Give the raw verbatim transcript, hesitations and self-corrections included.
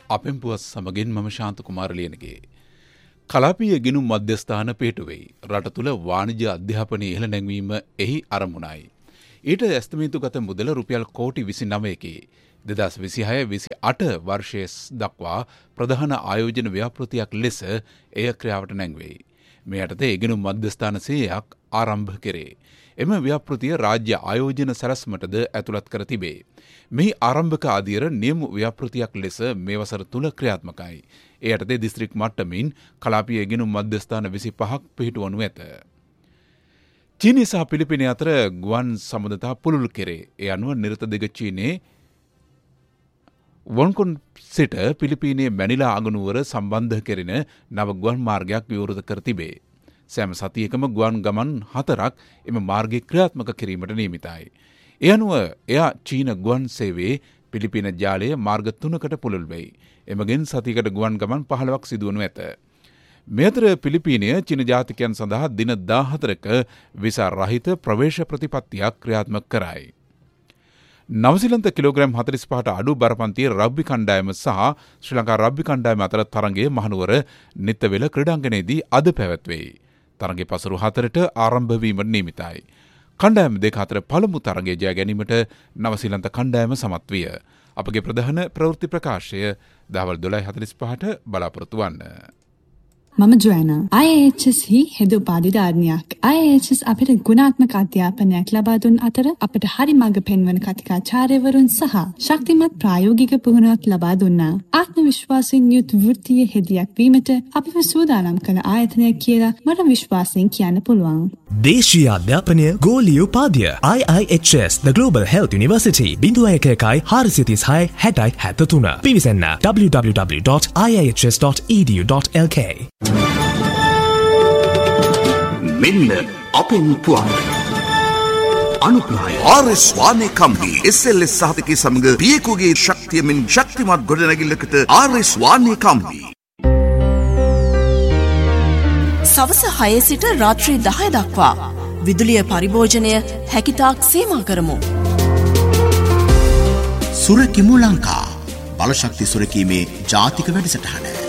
අපෙන් පුවත් සමගින් මම ශාන්ත කුමාරලියනගේ කලාපීය ගිණුම් මධ්‍යස්ථාන පිහිටුවෙයි. රට තුළ වාණිජ්‍ය අධ්‍යාපනය ඉහළ නැංවීම එහි අරමුණයි. ඊට ඇස්තමේන්තුගත මුදල රුපියල් කෝටි විසිනවයකි. දෙදහස් විසිහය විසිඅට වර්ෂයේ දක්වා ප්‍රධාන ආයෝජන ව්‍යාපෘතියක් ලෙස එය ක්‍රියාවට නැංවෙයි. මේ යටතේ ගිණුම් මධ්‍යස්ථාන සියයක් ආරම්භ කෙරේ. එම ව්‍යාපෘතිය රාජ්‍ය ආයෝජන සැලැස්මටද ඇතුළත් කර තිබේ. මෙහි ආරම්භක අදියර නියම ව්‍යාපෘතියක් ලෙස මේ වසර තුල ක්‍රියාත්මකයි. ඒ යටතේ දිස්ත්‍රික් මට්ටමින් කලාපීය ගිණුම් මධ්‍යස්ථාන විසිපහක් පිහිටුවනු ඇත. චීනය සහ පිලිපිනය අතර ගුවන් සබඳතා පුළුල් කෙරේ. ඒ අනුව නිරත දෙක චීනයේ වොන්කොන් සිට පිලිපීනයේ මැනිලා අගනුවර සම්බන්ධ කෙරෙන නව ගුවන් මාර්ගයක් විවෘත කර තිබේ. සෑම සතියකම ගුවන් ගමන් හතරක් එම මාර්ගය ක්‍රියාත්මක කිරීමට නියමිතයි. ඒ අනුව එයා චීන ගුවන් සේවයේ පිලිපින ජාලය මාර්ග තුනකට පුළුල් වෙයි. එමගින් සතියකට ගුවන් ගමන් පහළොවක් සිදුවනු ඇත. මේ අතර පිලිපීනය චීන ජාතිකයන් සඳහා දින දාහතරක විසා රහිත ප්‍රවේශ ප්‍රතිපත්තියක් ක්‍රියාත්මක කරයි. නවසිලන්ත කිලෝග්‍රෑම් හතළිස් පහට අඩු බරපන්තිය රග්බි කණ්ඩායම සහ ශ්‍රී ලංකා රග්බි කණ්ඩායම අතර තරගය මහනුවර නිත්තවෙල ක්‍රීඩාංගණයේදී අද පැවැත්වෙයි. තරගය පසරු හතරට ආරම්භ වීමට නියමිතයි. කණ්ඩායම දෙක අතර පළමු තරගය ජය ගැනීමට නවසිලන්ත කණ්ඩායම සමත් විය. අපගේ ප්‍රධාන ප්‍රවෘත්ති ප්‍රකාශය දහවල් දොළහ හතළිස් පහට බලාපොරොත්තු වන්න. මම ජොයනා. I A H S හි හෙද උපාධිධාරණයක්. I A H S අපිට ගුණාත්මක අධ්‍යාපනයක් ලබා දුන් අතර අපට හරි මඟ පෙන්වන කතිකාචාර්යවරුන් සහ ශක්තිමත් ප්‍රායෝගික පුහුණුවක් ලබා දුන්නා. ආත්ම විශ්වාසයෙන් යුත් වෘත්තීය හෙදියක් වීමට අපිව සූදානම් කළ ආයතනයක් කියලා මට විශ්වාසයෙන් කියන්න පුළුවන්. දේශීය අධ්‍යාපනය ගෝලීය උපාධිය I I H S The Global Health University බිඳුව එක එකයි හාරසිය තිස්හය හැටයි හැත්තතුන. පිවිසන්න w w w dot i a h s dot e d u dot l k. මෙන්න අපෙන් පුවත් අනුග්‍රහය R S වානේ කම්බි S L S සහතිකයේ සමග පියකුගේ ශක්තියමින් ශක්තිමත් ගොඩනැගිල්ලකට ආර් එස් වානේ කම්බි. සවස හය සිට රාත්‍රී දහය දක්වා විදුලිය පරිභෝජනය හැකිතාක් සීමා කරමු. සුරකිමු ලංකා බලශක්ති සුරකීමේ ජාතික වැඩසටහන